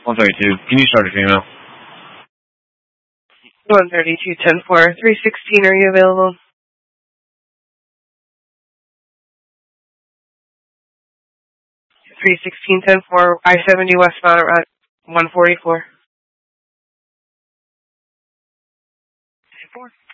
132. Can you start a female? 132, 10-4, 316, are you available? 316, 10-4, I-70 westbound at 144. 4.